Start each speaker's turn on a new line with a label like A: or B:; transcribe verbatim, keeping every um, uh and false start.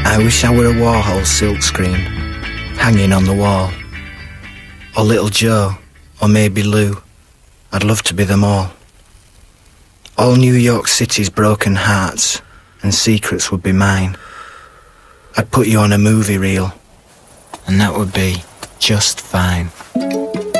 A: I wish I were a Warhol silkscreen, hanging on the wall. Or little Joe, or maybe Lou. I'd love to be them all. All New York City's broken hearts and secrets would be mine. I'd put you on a movie reel, and that would be just fine.